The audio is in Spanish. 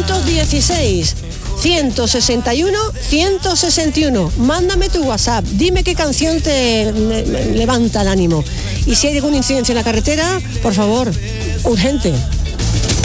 916 161 161. Mándame tu WhatsApp, dime qué canción te levanta el ánimo. Y si hay alguna incidencia en la carretera, por favor, urgente,